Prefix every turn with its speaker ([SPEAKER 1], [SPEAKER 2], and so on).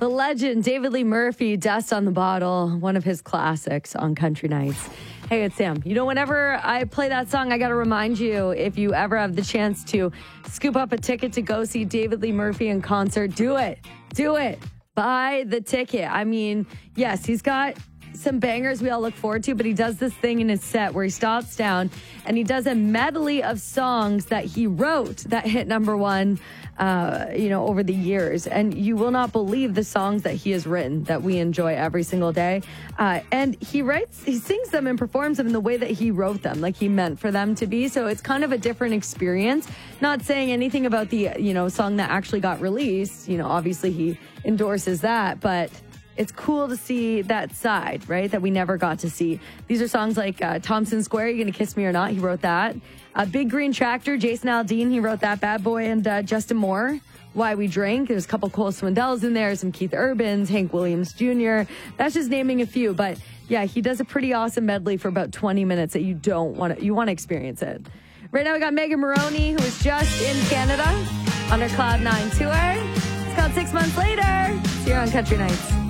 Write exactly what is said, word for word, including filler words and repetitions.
[SPEAKER 1] The legend, David Lee Murphy, Dust on the Bottle, one of his classics on Country Nights. Hey, it's Sam. You know, whenever I play that song, I got to remind you, if you ever have the chance to scoop up a ticket to go see David Lee Murphy in concert, do it. Do it. Buy the ticket. I mean, yes, he's got some bangers we all look forward to, but he does this thing in his set where he stops down and he does a medley of songs that he wrote that hit number one, uh, you know, over the years. And you will not believe the songs that he has written that we enjoy every single day. Uh, and he writes, he sings them and performs them in the way that he wrote them, like he meant for them to be. So it's kind of a different experience. Not saying anything about the, you know, song that actually got released. You know, obviously he endorses that, but it's cool to see that side, right, that we never got to see. These are songs like uh, Thompson Square, You Gonna Kiss Me or Not? He wrote that. Uh, Big Green Tractor, Jason Aldean, he wrote that. Bad Boy and uh, Justin Moore, Why We Drink. There's a couple Cole Swindells in there, some Keith Urbans, Hank Williams Junior That's just naming a few. But yeah, he does a pretty awesome medley for about twenty minutes that you don't want to, you want to experience it. Right now we got Megan Moroney, who is just in Canada on her Cloud nine tour. It's called Six Months Later. It's here on Country Nights.